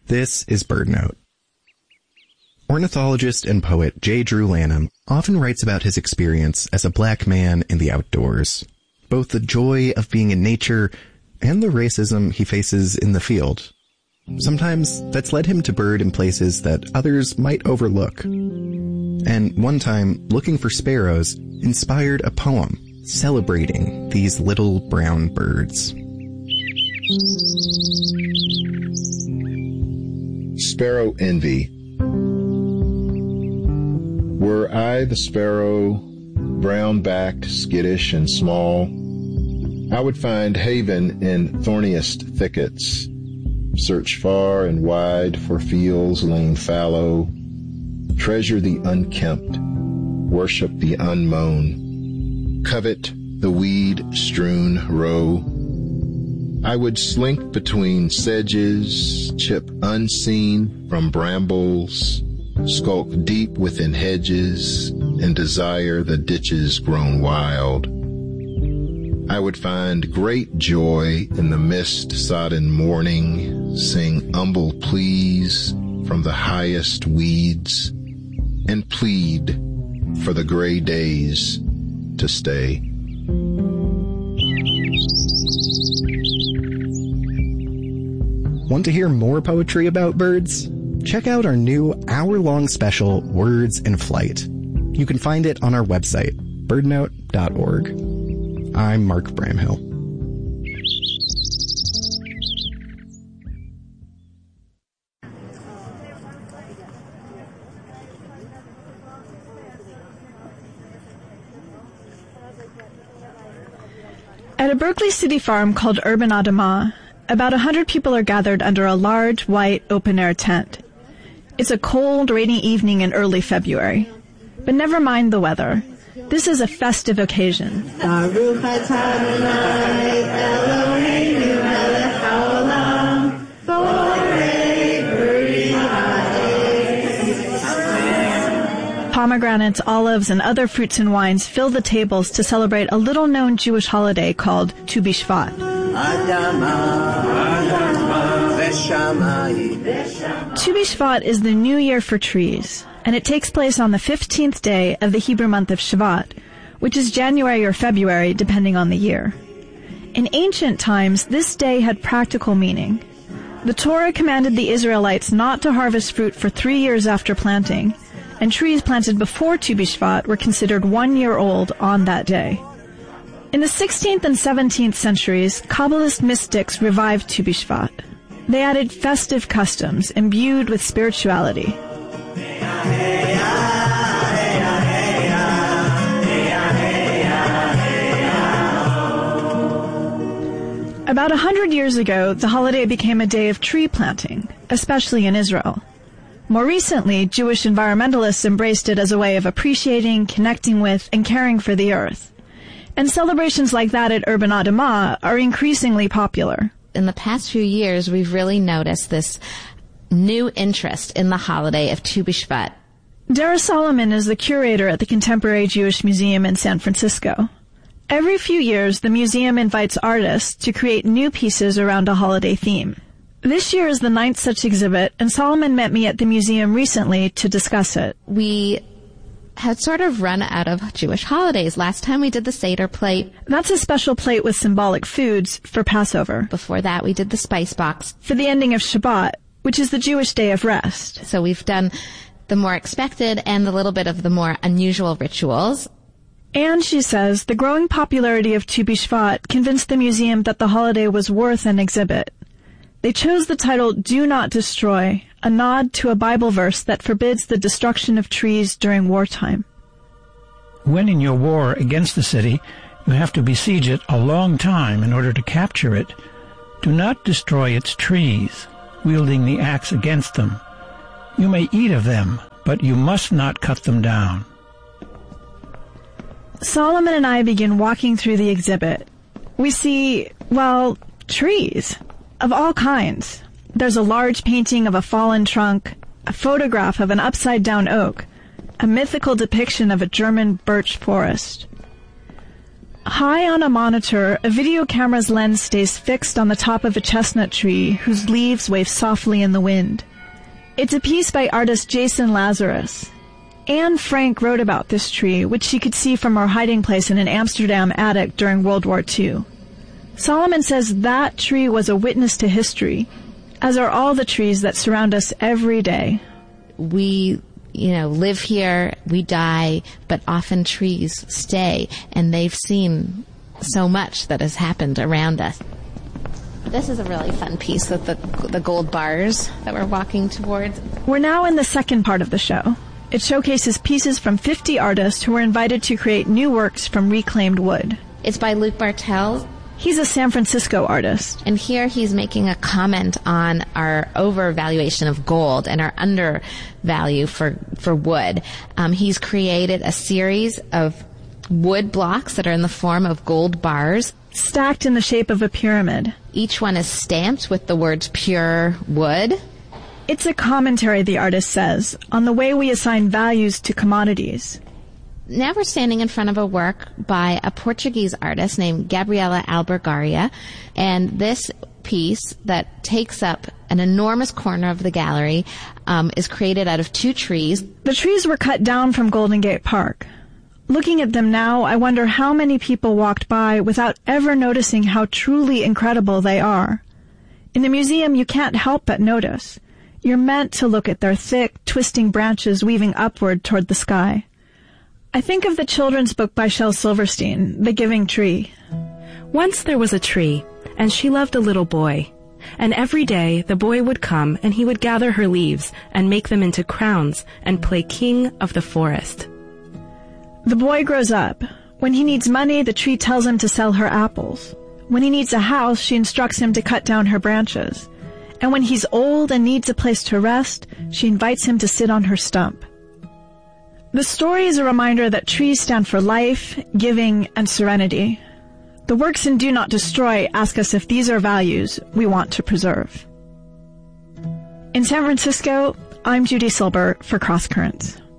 This is BirdNote. Ornithologist and poet J. Drew Lanham often writes about his experience as a black man in the outdoors, both the joy of being in nature and the racism he faces in the field. Sometimes that's led him to bird in places that others might overlook. And one time, looking for sparrows inspired a poem celebrating these little brown birds. Sparrow Envy. Were I the sparrow, brown-backed, skittish, and small, I would find haven in thorniest thickets, search far and wide for fields lain fallow, treasure the unkempt, worship the unmown, covet the weed-strewn row. I would slink between sedges, chip unseen from brambles, skulk deep within hedges, and desire the ditches grown wild. I would find great joy in the mist-sodden morning, sing humble pleas from the highest weeds, and plead for the gray days to stay. Want to hear more poetry about birds? Check out our new hour-long special, Words in Flight. You can find it on our website, birdnote.org. I'm Mark Bramhill. At a Berkeley City farm called Urban Adamah, about 100 people are gathered under a large, white, open-air tent. It's a cold, rainy evening in early February. But never mind the weather. This is a festive occasion. Pomegranates, olives, and other fruits and wines fill the tables to celebrate a little-known Jewish holiday called Tu B'Shvat. Tu B'Shvat is the new year for trees, and it takes place on the 15th day of the Hebrew month of Shvat, which is January or February, depending on the year. In ancient times, this day had practical meaning. The Torah commanded the Israelites not to harvest fruit for 3 years after planting, and trees planted before Tu B'Shvat were considered 1 year old on that day. In the 16th and 17th centuries, Kabbalist mystics revived Tu B'Shvat. They added festive customs imbued with spirituality. About 100 years ago, the holiday became a day of tree planting, especially in Israel. More recently, Jewish environmentalists embraced it as a way of appreciating, connecting with, and caring for the earth. And celebrations like that at Urban Adamah are increasingly popular. In the past few years, we've really noticed this new interest in the holiday of Tu B'Shvat. Dara Solomon is the curator at the Contemporary Jewish Museum in San Francisco. Every few years, the museum invites artists to create new pieces around a holiday theme. This year is the 9th such exhibit, and Solomon met me at the museum recently to discuss it. We had sort of run out of Jewish holidays. Last time we did the Seder plate. That's a special plate with symbolic foods for Passover. Before that, we did the spice box. For the ending of Shabbat, which is the Jewish day of rest. So we've done the more expected and a little bit of the more unusual rituals. And, she says, the growing popularity of Tu B'Shvat convinced the museum that the holiday was worth an exhibit. They chose the title Do Not Destroy, a nod to a Bible verse that forbids the destruction of trees during wartime. When in your war against the city, you have to besiege it a long time in order to capture it. Do not destroy its trees, wielding the axe against them. You may eat of them, but you must not cut them down. Solomon and I begin walking through the exhibit. We see, well, trees. Of all kinds. There's a large painting of a fallen trunk, a photograph of an upside-down oak, a mythical depiction of a German birch forest. High on a monitor, a video camera's lens stays fixed on the top of a chestnut tree whose leaves wave softly in the wind. It's a piece by artist Jason Lazarus. Anne Frank wrote about this tree, which she could see from her hiding place in an Amsterdam attic during World War II. Solomon says that tree was a witness to history, as are all the trees that surround us every day. We live here, we die, but often trees stay, and they've seen so much that has happened around us. This is a really fun piece with the gold bars that we're walking towards. We're now in the second part of the show. It showcases pieces from 50 artists who were invited to create new works from reclaimed wood. It's by Luc Bartel. He's a San Francisco artist. And here he's making a comment on our overvaluation of gold and our undervalue for wood. He's created a series of wood blocks that are in the form of gold bars, stacked in the shape of a pyramid. Each one is stamped with the words pure wood. It's a commentary, the artist says, on the way we assign values to commodities. Now we're standing in front of a work by a Portuguese artist named Gabriela Albergaria, and this piece that takes up an enormous corner of the gallery is created out of 2 trees. The trees were cut down from Golden Gate Park. Looking at them now, I wonder how many people walked by without ever noticing how truly incredible they are. In the museum, you can't help but notice. You're meant to look at their thick, twisting branches weaving upward toward the sky. I think of the children's book by Shel Silverstein, The Giving Tree. Once there was a tree, and she loved a little boy. And every day the boy would come, and he would gather her leaves and make them into crowns and play king of the forest. The boy grows up. When he needs money, the tree tells him to sell her apples. When he needs a house, she instructs him to cut down her branches. And when he's old and needs a place to rest, she invites him to sit on her stump. The story is a reminder that trees stand for life, giving, and serenity. The works in Do Not Destroy ask us if these are values we want to preserve. In San Francisco, I'm Judy Silber for Cross Currents.